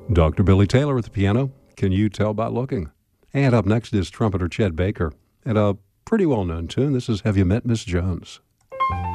Dr. Billy Taylor at the piano. Can you tell by looking? And up next is trumpeter Chet Baker and a pretty well-known tune. This is Have You Met Miss Jones?